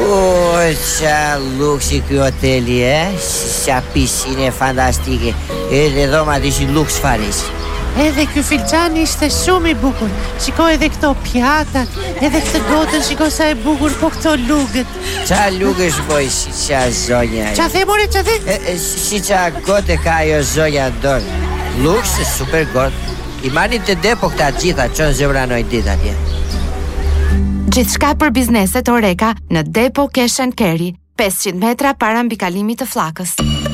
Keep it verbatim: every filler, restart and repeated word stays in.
Oh, qa luksi ky hoteli, e? Qa piscine fantastike. Edhe dhomat ishin luks faris. Edhe ky filxhani ishte shumë i bukur. Shiko edhe këto pjatat, edhe këtë gotën, shiko sa e bukur, po këto lugët. Qa lugësh boj, si qa zonja? Qa the, more, qa the? E, e, si qa gote ka ajo zonja dorë. Luks, super gotë. I manin të depo këta gjitha, qonë zëvranoj dit atje. Gjithçka për bizneset Oreka në Depo Cash and Carry, pesëqind metra para mbi kalimit të Flakës.